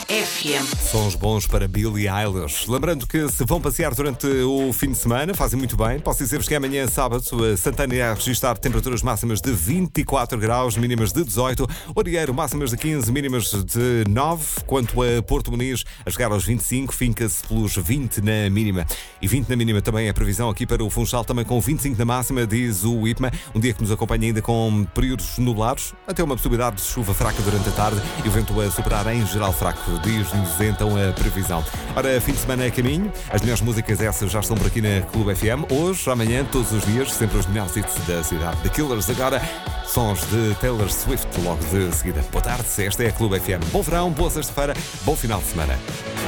FM. Sons bons para Billie Eilish. Lembrando que se vão passear durante o fim de semana, fazem muito bem. Posso dizer-vos que amanhã, sábado, Santana irá registrar temperaturas máximas de 24 graus, mínimas de 18. Orieiro, máximas de 15, mínimas de 9. Quanto a Porto Muniz, a chegar aos 25, finca-se pelos 20 na mínima. E 20 na mínima também é a previsão aqui para o Funchal, também com 25 na máxima, diz o IPMA. Um dia que nos acompanha ainda com períodos nublados, até uma possibilidade de chuva fraca durante a tarde e o vento a superar em geral fraco. Diz-nos então a previsão. Ora, fim de semana a caminho. As melhores músicas essas já estão por aqui na Clube FM. Hoje, amanhã, todos os dias, sempre os melhores hits da cidade. The Killers agora, sons de Taylor Swift logo de seguida. Boa tarde, esta é a Clube FM. Bom verão, boa sexta-feira, bom final de semana.